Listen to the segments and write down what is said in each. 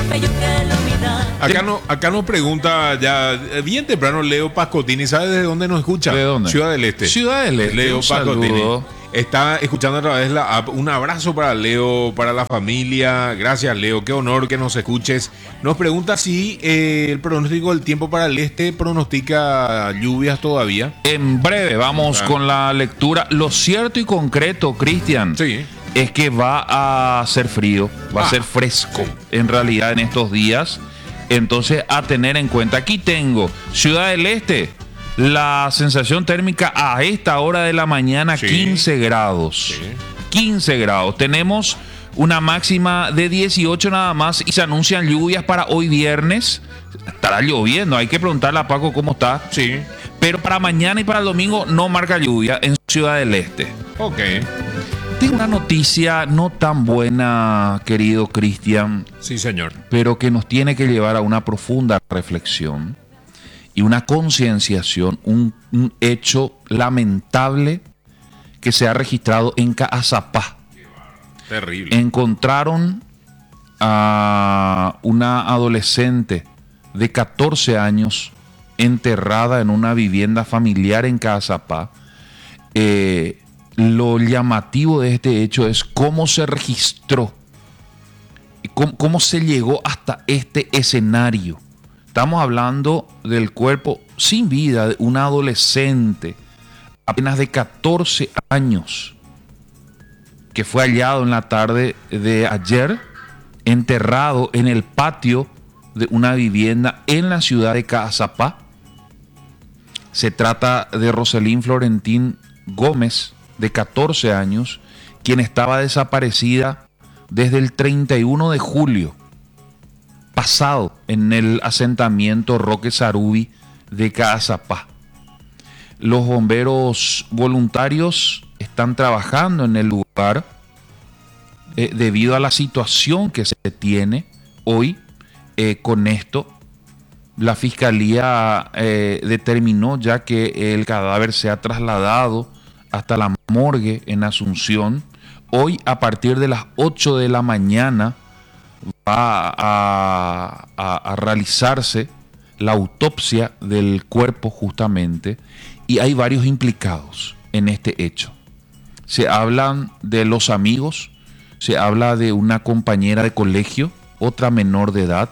Acá nos pregunta ya bien temprano Leo Pascotini. ¿Sabe desde dónde nos escucha? ¿De dónde? Ciudad del Este. Ciudad del Este. Leo Un Pascotini. saludo. Está escuchando a través de la app. Un abrazo para Leo, para la familia. Gracias, Leo. Qué honor que nos escuches. Nos pregunta si el pronóstico del tiempo para el este pronostica lluvias todavía. En breve vamos con la lectura. Lo cierto y concreto, Cristian, Sí. es que va a ser frío, va a ser fresco en realidad en estos días. Entonces, a tener en cuenta. Aquí tengo Ciudad del Este. La sensación térmica a esta hora de la mañana, Sí. 15 grados. Sí. 15 grados. Tenemos una máxima de 18 nada más y se anuncian lluvias para hoy viernes. Estará lloviendo, hay que preguntarle a Paco cómo está. Sí. Pero para mañana y para el domingo no marca lluvia en Ciudad del Este. Ok. Tengo una noticia no tan buena, querido Cristian, Sí, señor. pero que nos tiene que llevar a una profunda reflexión y una concienciación, un hecho lamentable que se ha registrado en Caazapá. Terrible. Encontraron a una adolescente de 14 años enterrada en una vivienda familiar en Caazapá. Lo llamativo de este hecho es cómo se registró, cómo se llegó hasta este escenario. Estamos hablando del cuerpo sin vida de un adolescente apenas de 14 años que fue hallado en la tarde de ayer enterrado en el patio de una vivienda en la ciudad de Caazapá. Se trata de Roselín Florentín Gómez, de 14 años, quien estaba desaparecida desde el 31 de julio pasado en el asentamiento Roque Sarubi de Caazapá. Los bomberos voluntarios están trabajando en el lugar debido a la situación que se tiene hoy con esto. La fiscalía determinó ya que el cadáver se ha trasladado hasta la morgue en Asunción. Hoy a partir de las 8 de la mañana va a realizarse la autopsia del cuerpo justamente, y hay varios implicados en este hecho. Se hablan de los amigos, se habla de una compañera de colegio, otra menor de edad,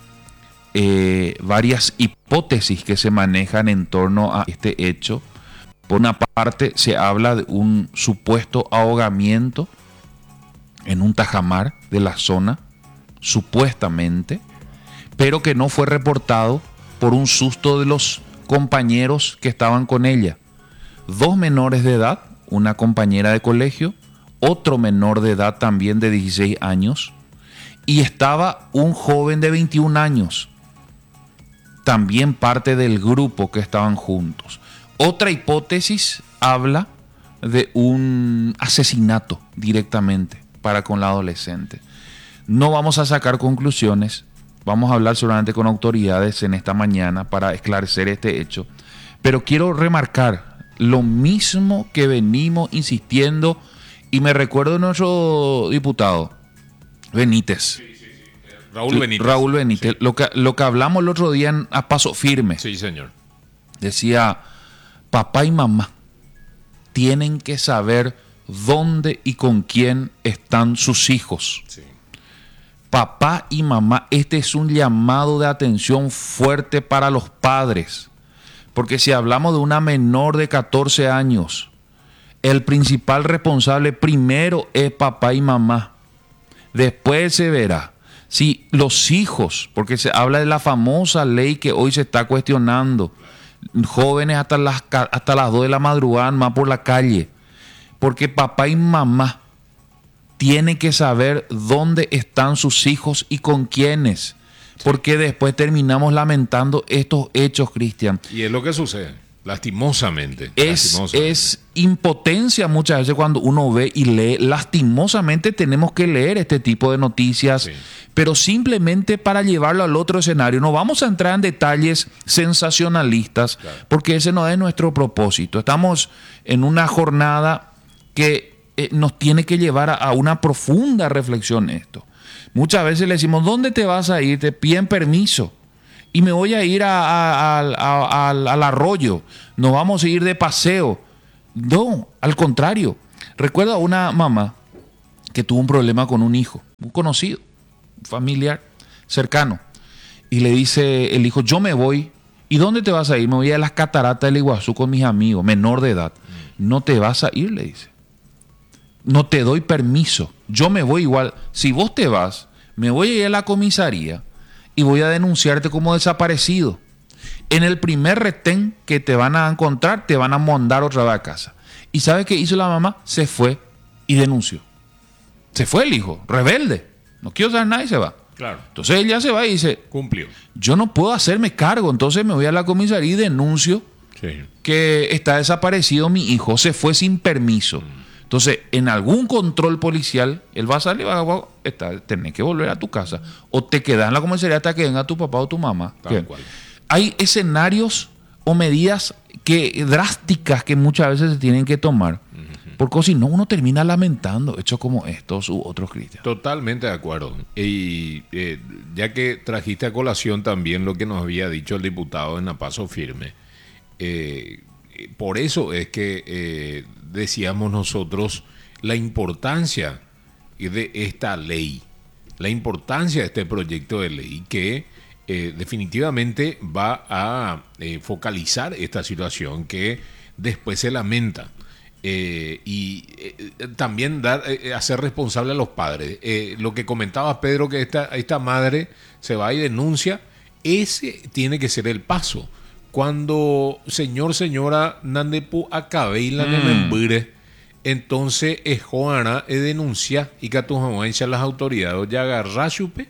varias hipótesis que se manejan en torno a este hecho. Por una parte se habla de un supuesto ahogamiento en un tajamar de la zona, supuestamente, pero que no fue reportado por un susto de los compañeros que estaban con ella. 2 menores de edad, una compañera de colegio, otro menor de edad también de 16 años, y estaba un joven de 21 años, también parte del grupo que estaban juntos. Otra hipótesis habla de un asesinato directamente para con la adolescente. No vamos a sacar conclusiones, vamos a hablar solamente con autoridades en esta mañana para esclarecer este hecho, pero quiero remarcar lo mismo que venimos insistiendo, y me recuerdo de nuestro diputado Benítez. Raúl Benítez. Sí. Lo que hablamos el otro día a paso firme. Sí, señor. Decía, papá y mamá tienen que saber dónde y con quién están sus hijos. Sí. Papá y mamá, este es un llamado de atención fuerte para los padres. Porque si hablamos de una menor de 14 años, el principal responsable primero es papá y mamá. Después se verá si los hijos, porque se habla de la famosa ley que hoy se está cuestionando, jóvenes hasta las 2 de la madrugada más por la calle, porque papá y mamá tienen que saber dónde están sus hijos y con quiénes, porque después terminamos lamentando estos hechos, Cristian. Y es lo que sucede, lastimosamente. Es impotencia muchas veces cuando uno ve y lee. Lastimosamente tenemos que leer este tipo de noticias, sí, pero simplemente para llevarlo al otro escenario. No vamos a entrar en detalles sensacionalistas, claro, porque ese no es nuestro propósito. Estamos en una jornada que nos tiene que llevar a una profunda reflexión esto. Muchas veces le decimos, ¿dónde te vas a ir? Te piden permiso. Y me voy a ir al arroyo. Nos vamos a ir de paseo. No, al contrario. Recuerdo a una mamá que tuvo un problema con un hijo, un conocido, un familiar cercano. Y le dice el hijo, yo me voy. ¿Y dónde te vas a ir? Me voy a las cataratas del Iguazú con mis amigos, menor de edad. No te vas a ir, le dice. No te doy permiso. Yo me voy igual. Si vos te vas, me voy a ir a la comisaría y voy a denunciarte como desaparecido. En el primer retén que te van a encontrar, te van a mandar otra vez a casa. ¿Y sabes qué hizo la mamá? Se fue y denunció. Se fue el hijo, rebelde. No quiero saber nada y se va. Claro. Entonces ella se va y dice, Cumplió. yo no puedo hacerme cargo, entonces me voy a la comisaría y denuncio Sí. que está desaparecido mi hijo, se fue sin permiso. Entonces, en algún control policial, él va a salir y va a tener que volver a tu casa. O te quedas en la comisaría hasta que venga tu papá o tu mamá. Tal cual. Hay escenarios o medidas drásticas que muchas veces se tienen que tomar. Porque si no, uno termina lamentando hechos como estos u otros, Cristian. Totalmente de acuerdo. Y ya que trajiste a colación también lo que nos había dicho el diputado en A Paso Firme, por eso es que decíamos nosotros la importancia de esta ley, la importancia de este proyecto de ley que definitivamente va a focalizar esta situación que después se lamenta. También hacer responsable a los padres. Lo que comentaba Pedro, que esta madre se va y denuncia, ese tiene que ser el paso. Cuando señora Nandepu acabe y la nemembure, entonces es Joana denuncia y que tu a las autoridades ya agarra chupe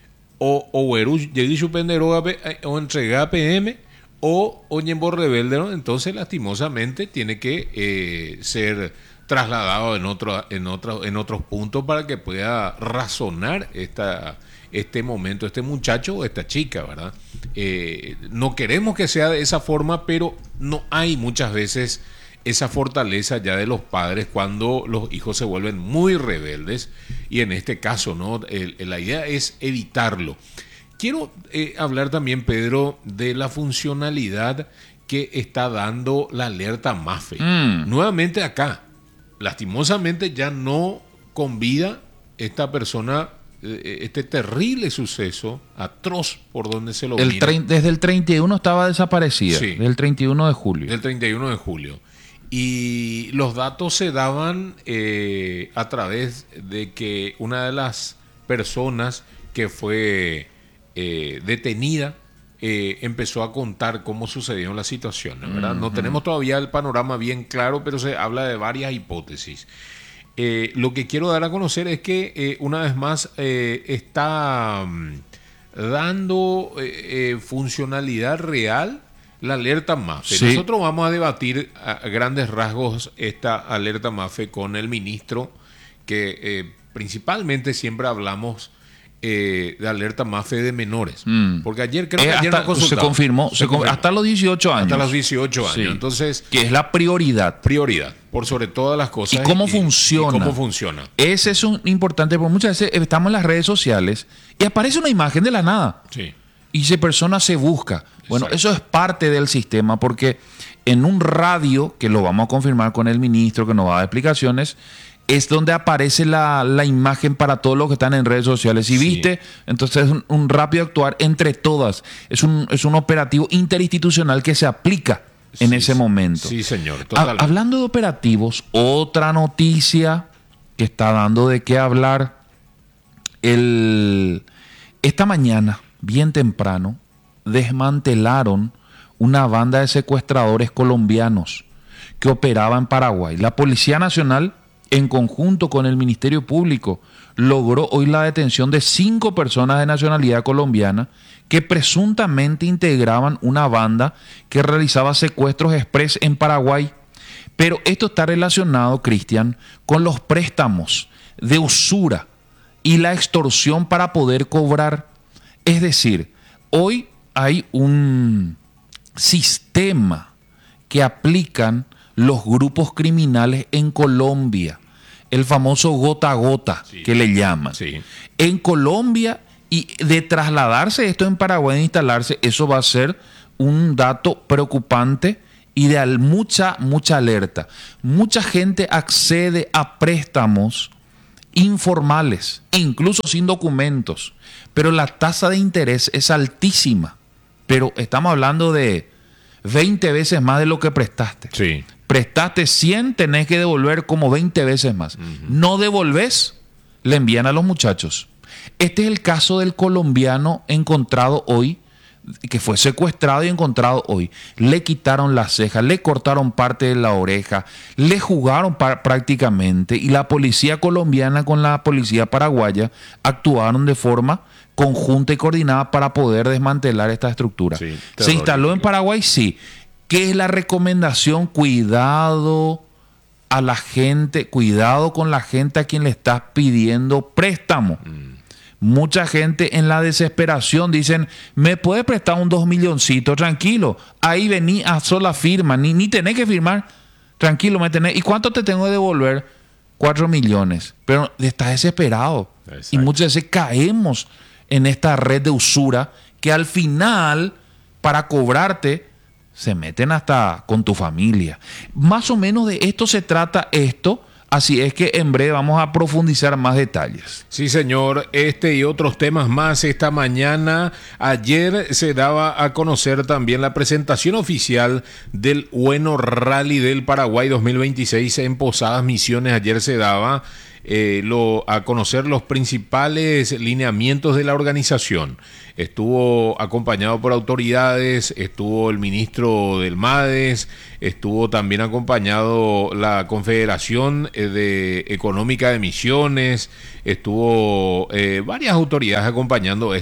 o llegué chupe o entrega PM o Ñembo rebelde, ¿no? Entonces lastimosamente tiene que ser trasladado en otros puntos para que pueda razonar este momento, este muchacho o esta chica, ¿verdad? No queremos que sea de esa forma, pero no hay muchas veces esa fortaleza ya de los padres cuando los hijos se vuelven muy rebeldes, y en este caso, ¿no? La idea es evitarlo. Quiero hablar también, Pedro, de la funcionalidad que está dando la alerta MAFE. Nuevamente acá, lastimosamente ya no convida esta persona, este terrible suceso, atroz por donde se lo mira. Desde el 31 estaba desaparecida, Sí. desde el 31 de julio. Del 31 de julio. Y los datos se daban a través de que una de las personas que fue detenida empezó a contar cómo sucedieron las situaciones, ¿verdad? No tenemos todavía el panorama bien claro, pero se habla de varias hipótesis. Lo que quiero dar a conocer es que una vez más está dando funcionalidad real la alerta MAFE. Sí. Nosotros vamos a debatir a grandes rasgos esta alerta MAFE con el ministro, que principalmente siempre hablamos de alerta MAFE de menores. Porque ayer creo que ayer nos se confirmó, hasta los 18 años. Hasta los 18 años. Sí. Entonces, que es la prioridad. prioridad, por sobre todas las cosas. ¿Y cómo funciona? Y cómo funciona. Ese es un importante, porque muchas veces estamos en las redes sociales y aparece una imagen de la nada. Sí. Y esa persona se busca. Bueno, Exacto. eso es parte del sistema, porque en un radio, que lo vamos a confirmar con el ministro, que nos va a dar explicaciones, es donde aparece la imagen para todos los que están en redes sociales. Si Sí. viste, entonces es un rápido actuar entre todas. Es un operativo interinstitucional que se aplica en Sí, ese momento. Sí, señor. Totalmente. Hablando de operativos, otra noticia que está dando de qué hablar. Esta mañana, bien temprano, desmantelaron una banda de secuestradores colombianos que operaba en Paraguay. La Policía Nacional, en conjunto con el Ministerio Público, logró hoy la detención de 5 personas de nacionalidad colombiana que presuntamente integraban una banda que realizaba secuestros express en Paraguay. Pero esto está relacionado, Cristian, con los préstamos de usura y la extorsión para poder cobrar. Es decir, hoy hay un sistema que aplican los grupos criminales en Colombia. el famoso gota a gota, Sí. que le llaman. Sí. En Colombia, y de trasladarse esto en Paraguay, de instalarse, eso va a ser un dato preocupante y de mucha alerta. Mucha gente accede a préstamos informales, incluso sin documentos, pero la tasa de interés es altísima. Pero estamos hablando de 20 veces más de lo que prestaste. Sí. Prestaste 100, tenés que devolver como 20 veces más. No devolves, le envían a los muchachos. Este es el caso del colombiano encontrado hoy, que fue secuestrado y encontrado hoy. Le quitaron las cejas, le cortaron parte de la oreja, le jugaron prácticamente, y la policía colombiana con la policía paraguaya actuaron de forma conjunta y coordinada para poder desmantelar esta estructura. Sí, ¿Se instaló en Paraguay? Sí. ¿Qué es la recomendación? Cuidado a la gente, cuidado con la gente a quien le estás pidiendo préstamo. Mucha gente en la desesperación dicen, ¿me puede prestar un 2 milloncitos? Tranquilo, ahí vení a sola firma, ni tenés que firmar. Tranquilo, me tenés. ¿Y cuánto te tengo que devolver? 4 millones. Pero estás desesperado. Exacto. Y muchas veces caemos en esta red de usura que al final, para cobrarte, se meten hasta con tu familia. Más o menos de esto se trata esto. Así es que en breve vamos a profundizar más detalles. Sí, señor. Este y otros temas más esta mañana. Ayer se daba a conocer también la presentación oficial del Bueno Rally del Paraguay 2026 en Posadas Misiones. Ayer se daba a conocer los principales lineamientos de la organización. Estuvo acompañado por autoridades, estuvo el ministro del MADES, estuvo también acompañado la Confederación Económica de Misiones, estuvo varias autoridades acompañando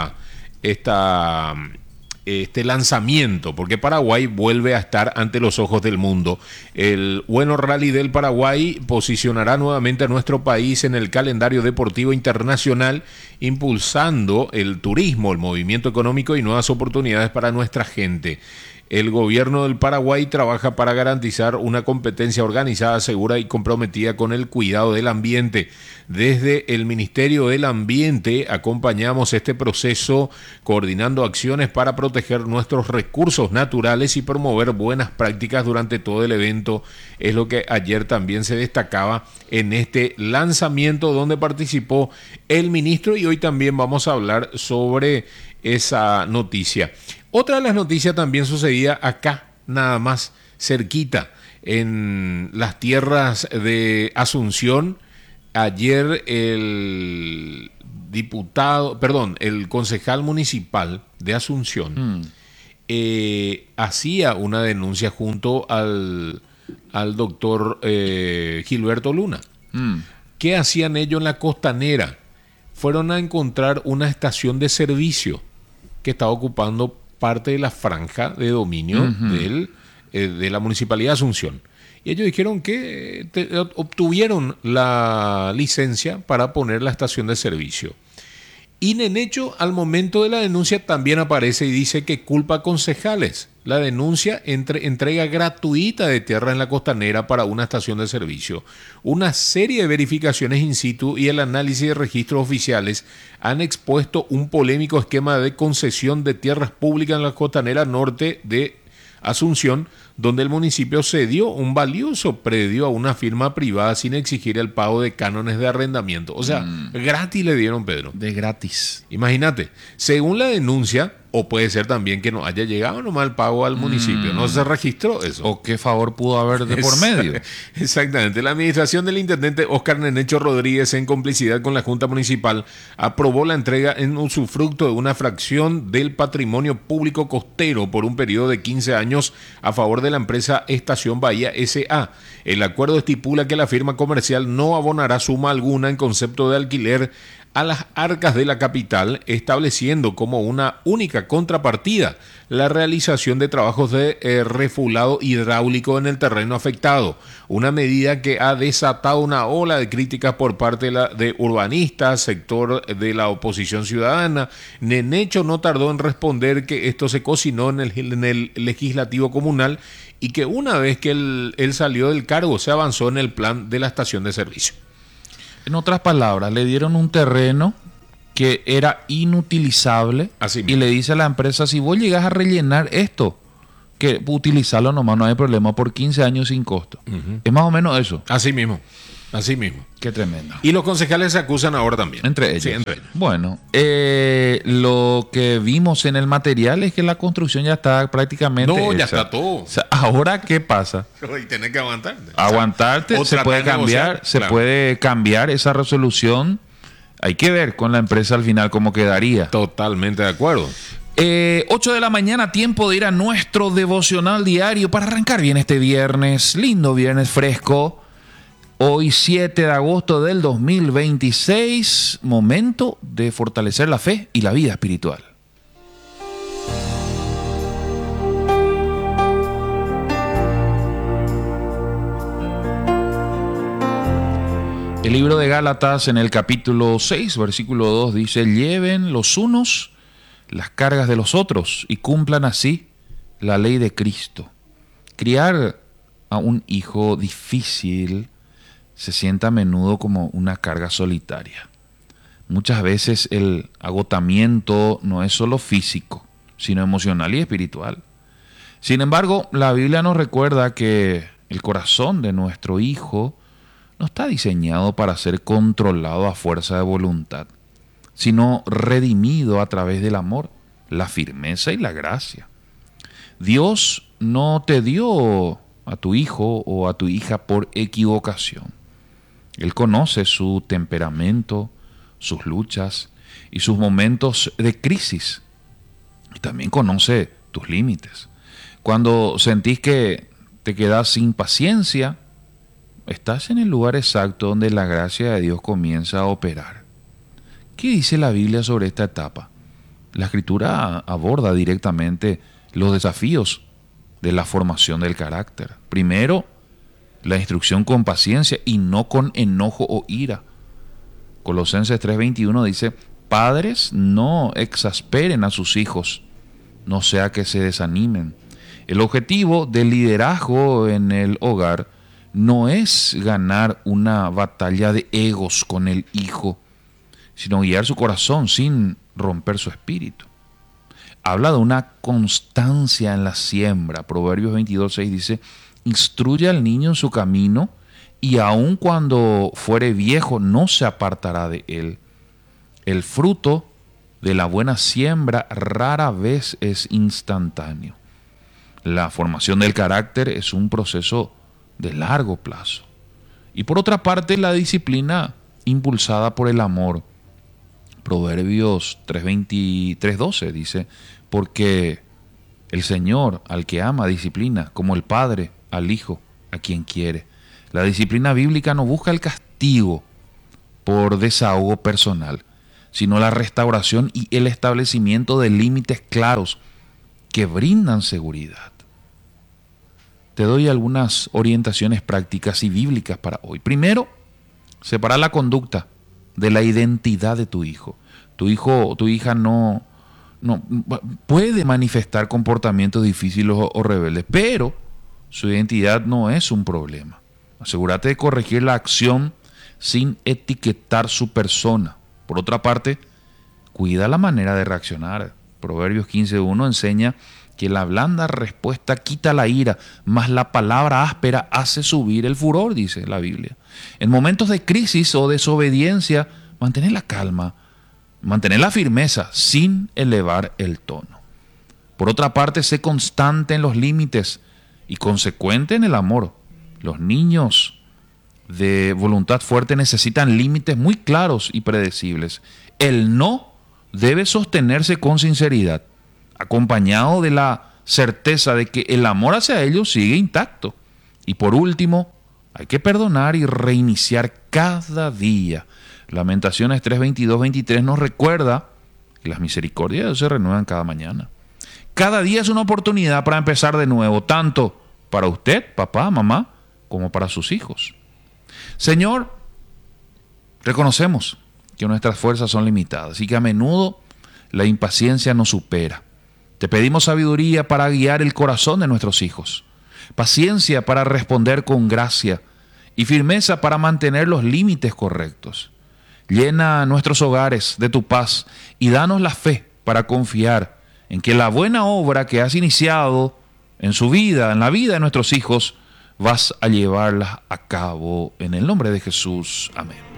este lanzamiento, porque Paraguay vuelve a estar ante los ojos del mundo. El Bueno Rally del Paraguay posicionará nuevamente a nuestro país en el calendario deportivo internacional, impulsando el turismo, el movimiento económico y nuevas oportunidades para nuestra gente. El gobierno del Paraguay trabaja para garantizar una competencia organizada, segura y comprometida con el cuidado del ambiente. Desde el Ministerio del Ambiente acompañamos este proceso coordinando acciones para proteger nuestros recursos naturales y promover buenas prácticas durante todo el evento. Es lo que ayer también se destacaba en este lanzamiento donde participó el ministro, y hoy también vamos a hablar sobre esa noticia. Otra de las noticias también sucedía acá, nada más cerquita, en las tierras de Asunción. Ayer el concejal municipal de Asunción hacía una denuncia junto al doctor Gilberto Luna. ¿Qué hacían ellos en la Costanera? Fueron a encontrar una estación de servicio que estaba ocupando parte de la franja de dominio de la Municipalidad de Asunción. Y ellos dijeron que obtuvieron la licencia para poner la estación de servicio. Y Nenecho, al momento de la denuncia, también aparece y dice que culpa a concejales. La denuncia entrega gratuita de tierra en la Costanera para una estación de servicio. Una serie de verificaciones in situ y el análisis de registros oficiales han expuesto un polémico esquema de concesión de tierras públicas en la Costanera Norte de Asunción, donde el municipio cedió un valioso predio a una firma privada sin exigir el pago de cánones de arrendamiento. O sea, gratis le dieron, Pedro. De gratis. Imagínate, según la denuncia, o puede ser también que no haya llegado nomás el pago al municipio, no se registró eso. ¿O qué favor pudo haber de por medio? Exactamente. La administración del intendente Óscar Nenecho Rodríguez, en complicidad con la Junta Municipal, aprobó la entrega en usufructo de una fracción del patrimonio público costero por un periodo de 15 años a favor de la empresa Estación Bahía S.A. El acuerdo estipula que la firma comercial no abonará suma alguna en concepto de alquiler a las arcas de la capital, estableciendo como una única contrapartida la realización de trabajos de refulado hidráulico en el terreno afectado, una medida que ha desatado una ola de críticas por parte de urbanistas, sector de la oposición ciudadana. Nenecho no tardó en responder que esto se cocinó en el legislativo comunal y que una vez que él salió del cargo se avanzó en el plan de la estación de servicio. En otras palabras, le dieron un terreno que era inutilizable y le dice a la empresa, si vos llegás a rellenar esto, que utilizarlo nomás, no hay problema, por 15 años sin costo. Es más o menos eso. Así mismo. Qué tremendo. Y los concejales se acusan ahora también. Entre ellos. Sí, entre ellos. Bueno, lo que vimos en el material es que la construcción ya está prácticamente hecha. Ya está todo. O sea, ¿ahora qué pasa? Y tenés que aguantarte. Aguantarte, o se puede cambiar, negociar, claro. puede cambiar esa resolución. Hay que ver con la empresa al final cómo quedaría. Totalmente de acuerdo. 8 de la mañana, tiempo de ir a nuestro devocional diario para arrancar bien este viernes. Lindo viernes fresco. Hoy 7 de agosto del 2026, momento de fortalecer la fe y la vida espiritual. El libro de Gálatas en el capítulo 6, versículo 2 dice, lleven los unos las cargas de los otros y cumplan así la ley de Cristo. Criar a un hijo difícil se siente a menudo como una carga solitaria. Muchas veces el agotamiento no es solo físico, sino emocional y espiritual. Sin embargo, la Biblia nos recuerda que el corazón de nuestro hijo no está diseñado para ser controlado a fuerza de voluntad, sino redimido a través del amor, la firmeza y la gracia. Dios no te dio a tu hijo o a tu hija por equivocación. Él conoce su temperamento, sus luchas y sus momentos de crisis. Y también conoce tus límites. Cuando sentís que te quedás sin paciencia, estás en el lugar exacto donde la gracia de Dios comienza a operar. ¿Qué dice la Biblia sobre esta etapa? La Escritura aborda directamente los desafíos de la formación del carácter. Primero, la instrucción con paciencia y no con enojo o ira. Colosenses 3:21 dice, padres, no exasperen a sus hijos, no sea que se desanimen. El objetivo del liderazgo en el hogar no es ganar una batalla de egos con el hijo, sino guiar su corazón sin romper su espíritu. Habla de una constancia en la siembra. Proverbios 22:6 dice, instruye al niño en su camino y aun cuando fuere viejo no se apartará de él. El fruto de la buena siembra rara vez es instantáneo. La formación del carácter es un proceso de largo plazo. Y por otra parte, la disciplina impulsada por el amor. Proverbios 3:12 dice, porque el Señor al que ama disciplina, como el Padre al Hijo a quien quiere. La disciplina bíblica no busca el castigo por desahogo personal, sino la restauración y el establecimiento de límites claros que brindan seguridad. Te doy algunas orientaciones prácticas y bíblicas para hoy. Primero, separar la conducta de la identidad de tu hijo. Tu hijo o tu hija no puede manifestar comportamientos difíciles o rebeldes, pero su identidad no es un problema. Asegúrate de corregir la acción sin etiquetar su persona. Por otra parte, cuida la manera de reaccionar. Proverbios 15:1 enseña que la blanda respuesta quita la ira, mas la palabra áspera hace subir el furor, dice la Biblia. En momentos de crisis o desobediencia, mantén la calma, mantén la firmeza sin elevar el tono. Por otra parte, sé constante en los límites y consecuente en el amor. Los niños de voluntad fuerte necesitan límites muy claros y predecibles. El no debe sostenerse con sinceridad, acompañado de la certeza de que el amor hacia ellos sigue intacto. Y por último, hay que perdonar y reiniciar cada día. Lamentaciones 3:22-23 nos recuerda que las misericordias se renuevan cada mañana. Cada día es una oportunidad para empezar de nuevo, tanto para usted, papá, mamá, como para sus hijos. Señor, reconocemos que nuestras fuerzas son limitadas y que a menudo la impaciencia nos supera. Te pedimos sabiduría para guiar el corazón de nuestros hijos, paciencia para responder con gracia y firmeza para mantener los límites correctos. Llena nuestros hogares de tu paz y danos la fe para confiar en que la buena obra que has iniciado en su vida, en la vida de nuestros hijos, vas a llevarla a cabo en el nombre de Jesús. Amén.